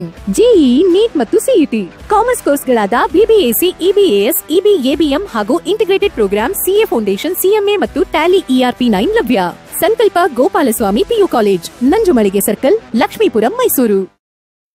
JEE, neat ಮತ್ತು CET commerce ಕೋರ್ಸ್ಗಳಾದ ಬಿಬಿಎಸಿ, ಇಬಿಎಎಸ್, ಇಬಿಎಬಿಎಂ ಹಾಗೂ integrated program CA foundation, CMA ಮತ್ತು ಟ್ಯಾಲಿ ERP9 ಲಭ್ಯ. ಸಂಕಲ್ಪ Gopalaswamy PU college, Nanjumalige circle, Lakshmipuram, Mysuru.